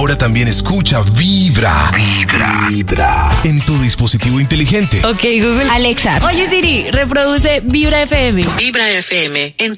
Ahora también escucha Vibra. Vibra. En tu dispositivo inteligente. Ok, Google. Alexa. Oye, Siri, reproduce Vibra FM. Vibra FM en